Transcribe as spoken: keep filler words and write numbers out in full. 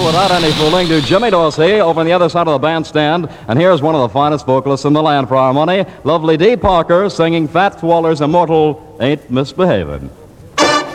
without any fooling to Jimmy Dorsey over on the other side of the bandstand. And here's one of the finest vocalists in the land for our money, lovely Dee Parker, singing Fats Waller's immortal Ain't Misbehavin'.